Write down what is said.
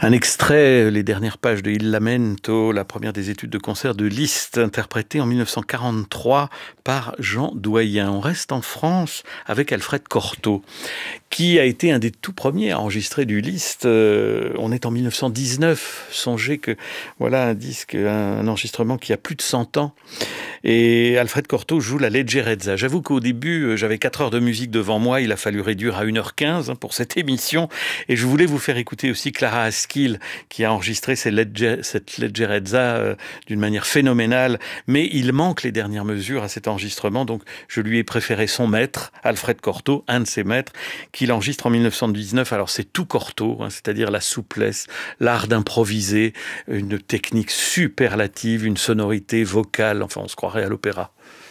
Un extrait, les dernières pages de Il Lamento, la première des études de concert de Liszt, interprétée en 1943 par Jean Doyen. On reste en France avec Alfred Cortot, qui a été un des tout premiers à enregistrer du Liszt. On est en 1919. Songez que voilà un disque, un enregistrement qui a plus de 100 ans. Et Alfred Cortot joue la Leggerezza. J'avoue qu'au début, j'avais 4 heures de musique devant moi. Il a fallu réduire à 1h15 pour cette émission. Et je voulais vous faire écouter aussi Clara Askill, qui a enregistré cette Leggerezza d'une manière phénoménale. Mais il manque les dernières mesures à cet enregistrement. Donc, je lui ai préféré son maître, Alfred Cortot, un de ses maîtres, qu'il enregistre en 1919. Alors, c'est tout Cortot, c'est-à-dire la souplesse, l'art d'improviser, une technique superlative, une sonorité vocale. Enfin, on se croirait à l'opéra.